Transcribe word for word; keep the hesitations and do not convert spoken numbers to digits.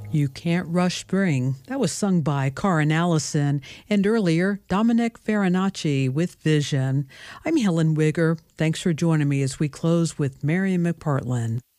You Can't Rush Spring. That was sung by Karin Allison, and earlier, Dominic Farinacci with Vision. I'm Helen Wigger. Thanks for joining me as we close with Marion McPartland.